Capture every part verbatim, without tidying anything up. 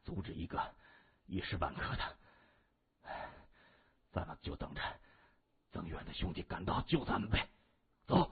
阻止一个一时半刻的。咱们就等着增援的兄弟赶到救咱们呗。走。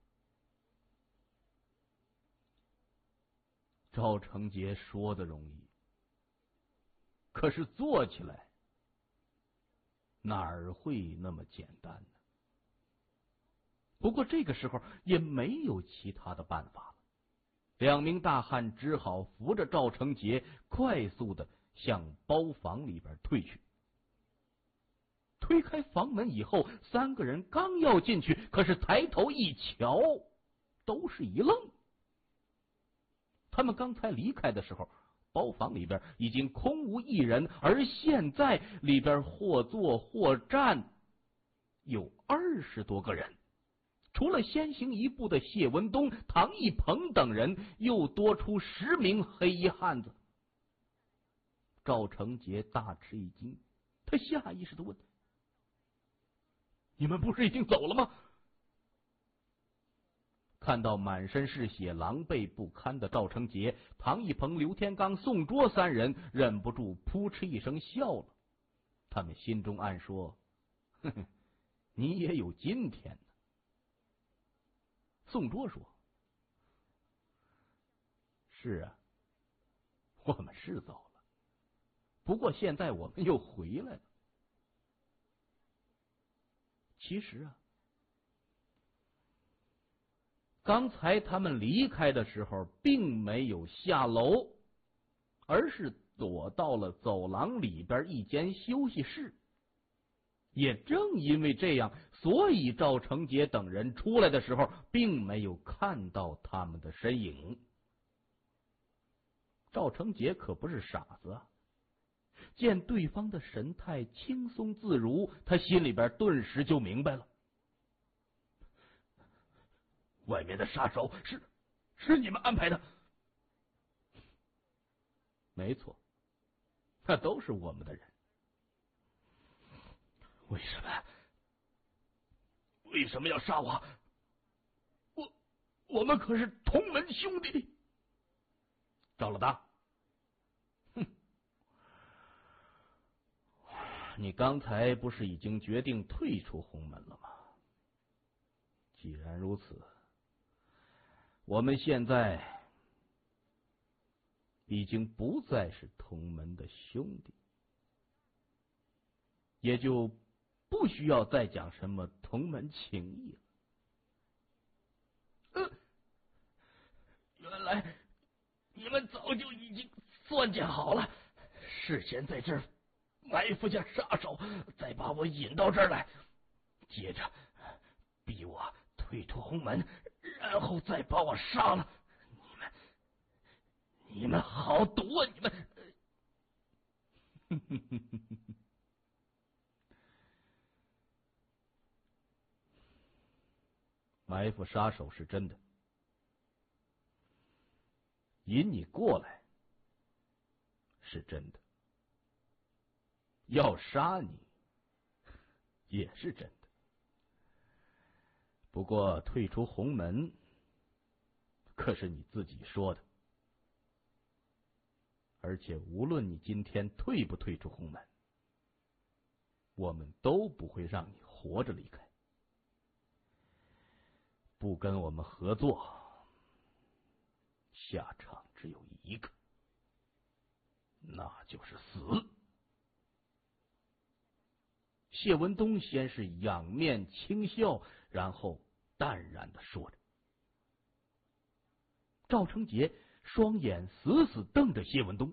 赵成杰说的容易，可是做起来哪儿会那么简单呢？不过这个时候也没有其他的办法了，两名大汉只好扶着赵成杰快速的向包房里边退去。推开房门以后，三个人刚要进去，可是抬头一瞧，都是一愣。他们刚才离开的时候，包房里边已经空无一人，而现在里边或坐或站有二十多个人，除了先行一步的谢文东、唐一鹏等人，又多出十名黑衣汉子。赵成杰大吃一惊，他下意识的问：你们不是已经走了吗？看到满身是血、狼狈不堪的赵成杰，唐一鹏、刘天刚、宋卓三人忍不住扑哧一声笑了。他们心中暗说：哼哼，你也有今天呢。宋卓说：是啊，我们是走了，不过现在我们又回来了。其实啊，刚才他们离开的时候并没有下楼，而是躲到了走廊里边一间休息室。也正因为这样，所以赵成杰等人出来的时候并没有看到他们的身影。赵成杰可不是傻子啊，见对方的神态轻松自如，他心里边顿时就明白了，外面的杀手是是你们安排的。没错，那都是我们的人。为什么？为什么要杀我？我我们可是同门兄弟。赵老大，哼，你刚才不是已经决定退出洪门了吗？既然如此，我们现在已经不再是同门的兄弟，也就不需要再讲什么同门情谊了。呃，原来你们早就已经算计好了，事先在这儿埋伏下杀手，再把我引到这儿来，接着逼我退出洪门，然后再把我杀了。你们，你们好毒啊！你们。埋伏杀手是真的，引你过来是真的，要杀你也是真的。不过退出洪门可是你自己说的，而且无论你今天退不退出洪门，我们都不会让你活着离开。不跟我们合作，下场只有一个，那就是死。谢文东先是仰面轻笑，然后淡然的说着。赵成杰双眼死死瞪着谢文东。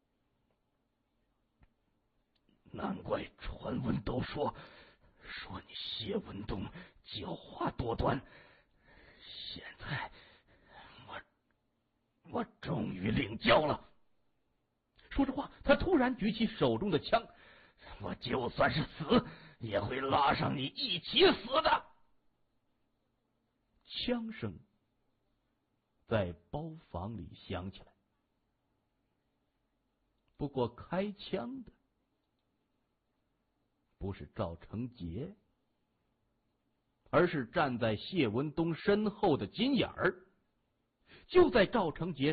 难怪传闻都说说你谢文东狡猾多端，现在我我终于领教了。说着话，他突然举起手中的枪，我就算是死，也会拉上你一起死的。枪声在包房里响起来，不过开枪的不是赵成杰，而是站在谢文东身后的金眼儿。就在赵成杰